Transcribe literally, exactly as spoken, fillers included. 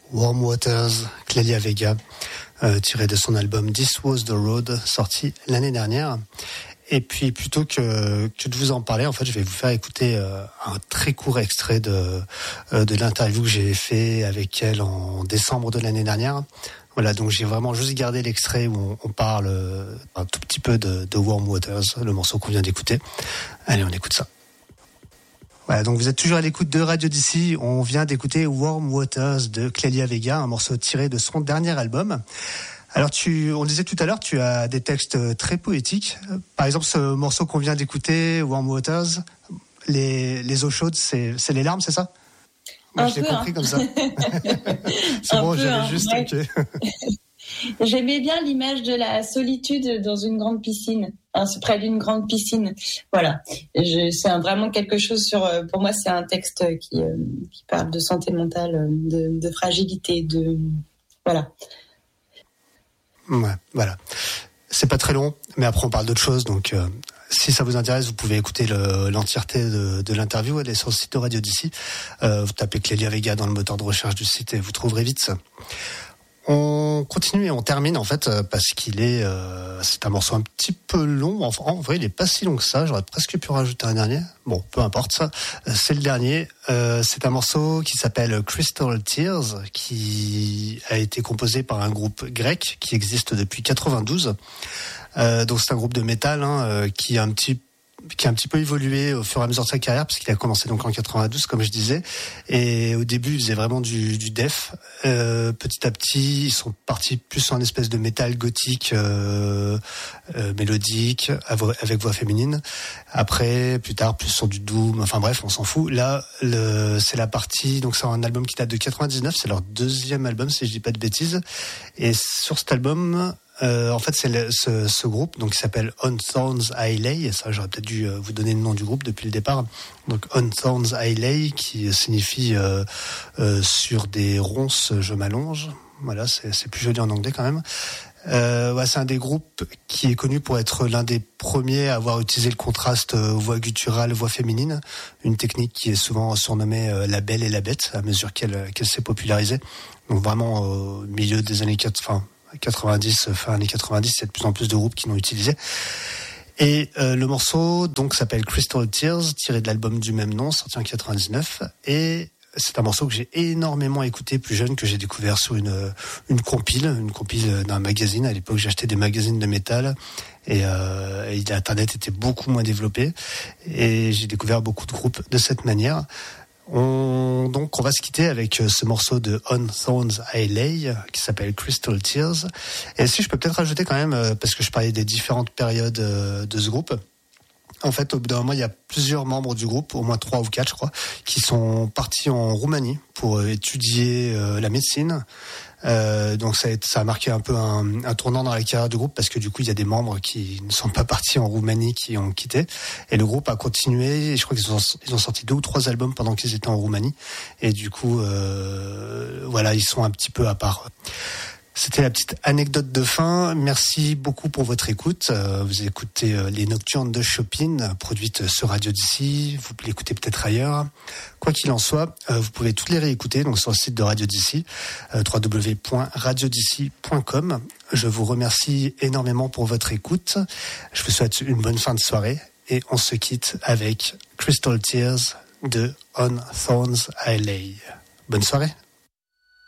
Warm Waters, Clélia Vega, euh, tiré de son album This Was the Road, sorti l'année dernière. Et puis, plutôt que, que de vous en parler, en fait, je vais vous faire écouter euh, un très court extrait de, euh, de l'interview que j'ai fait avec elle en décembre de l'année dernière. Voilà, donc j'ai vraiment juste gardé l'extrait où on, on parle euh, un tout petit peu de, de Warm Waters, le morceau qu'on vient d'écouter. Allez, on écoute ça. Voilà, donc vous êtes toujours à l'écoute de Radio D C. On vient d'écouter Warm Waters de Clélia Vega, un morceau tiré de son dernier album. Alors, tu, on disait tout à l'heure, tu as des textes très poétiques. Par exemple, ce morceau qu'on vient d'écouter, Warm Waters, les, les eaux chaudes, c'est, c'est les larmes, c'est ça? Moi, un je l'ai peu, compris hein. comme ça. C'est un bon, peu, j'avais hein, juste ouais. ok. J'aimais bien l'image de la solitude dans une grande piscine, hein, c'est près d'une grande piscine. Voilà, je, c'est un, vraiment quelque chose sur. Pour moi, c'est un texte qui, euh, qui parle de santé mentale, de, de fragilité, de voilà. Ouais, voilà. C'est pas très long, mais après on parle d'autre chose, donc euh, si ça vous intéresse, vous pouvez écouter le, l'entièreté de, de l'interview. Elle est sur le site de Radio D C. Euh, vous tapez Clélia Vega dans le moteur de recherche du site et vous trouverez vite ça. On continue et on termine en fait parce qu'il est, euh, c'est un morceau un petit peu long. Enfin, en vrai, il est pas si long que ça. J'aurais presque pu rajouter un dernier. Bon, peu importe ça. C'est le dernier. Euh, c'est un morceau qui s'appelle Crystal Tears, qui a été composé par un groupe grec qui existe depuis quatre-vingt-douze. Euh, donc c'est un groupe de métal hein, qui a un petit qui a un petit peu évolué au fur et à mesure de sa carrière, parce qu'il a commencé donc en quatre-vingt-douze, comme je disais, et au début il faisait vraiment du, du def. Euh, petit à petit, ils sont partis plus sur une espèce de métal gothique, euh, euh, mélodique, avec voix féminine. Après, plus tard, plus sur du doom. Enfin bref, on s'en fout. Là, le, c'est la partie. Donc c'est un album qui date de quatre-vingt-dix-neuf. C'est leur deuxième album, si je dis pas de bêtises. Et sur cet album. Euh, en fait, c'est le, ce, ce groupe, donc qui s'appelle On Thorns I Lay. Et ça, j'aurais peut-être dû euh, vous donner le nom du groupe depuis le départ. Donc On Thorns I Lay, qui signifie euh, euh, sur des ronces je m'allonge. Voilà, c'est, c'est plus joli en anglais quand même. Euh, ouais, c'est un des groupes qui est connu pour être l'un des premiers à avoir utilisé le contraste euh, voix gutturale, voix féminine, une technique qui est souvent surnommée euh, la belle et la bête à mesure qu'elle, qu'elle s'est popularisée. Donc vraiment au milieu des années quatre, enfin quatre-vingt-dix, fin années quatre-vingt-dix, il y a de plus en plus de groupes qui l'ont utilisé. Et euh, le morceau donc s'appelle Crystal Tears, tiré de l'album du même nom, sorti en quatre-vingt-dix-neuf. Et c'est un morceau que j'ai énormément écouté plus jeune, que j'ai découvert sur une une compile, une compile d'un magazine. À l'époque, j'achetais des magazines de métal et, euh, et Internet était beaucoup moins développé. Et j'ai découvert beaucoup de groupes de cette manière. On, donc, on va se quitter avec ce morceau de On Thorns I Lay qui s'appelle Crystal Tears. Et si je peux peut-être rajouter quand même, parce que je parlais des différentes périodes de ce groupe. En fait, au bout d'un moment, il y a plusieurs membres du groupe, au moins trois ou quatre, je crois, qui sont partis en Roumanie pour étudier euh, la médecine. Euh, donc ça a, ça a marqué un peu un, un tournant dans la carrière du groupe, parce que du coup il y a des membres qui ne sont pas partis en Roumanie, qui ont quitté, et le groupe a continué. Et je crois qu'ils ont, ils ont sorti deux ou trois albums pendant qu'ils étaient en Roumanie, et du coup euh, voilà, ils sont un petit peu à part. C'était la petite anecdote de fin. Merci beaucoup pour votre écoute. Euh, vous écoutez euh, les Nocturnes de Chopin, produites sur Radio D C. Vous l'écoutez peut-être ailleurs. Quoi qu'il en soit, euh, vous pouvez toutes les réécouter donc sur le site de Radio D C, euh, w w w point radio d c point com. Je vous remercie énormément pour votre écoute. Je vous souhaite une bonne fin de soirée et on se quitte avec Crystal Tears de On Thorns I Lay. Bonne soirée.